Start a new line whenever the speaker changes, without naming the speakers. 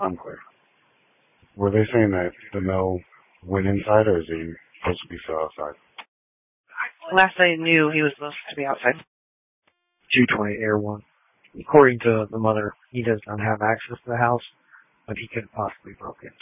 Unclear. Were they saying that the male went inside, or is he supposed to be still outside?
Last I knew, he was supposed to be outside.
220 Air 1. According to the mother, he does not have access to the house, but he could possibly broke in.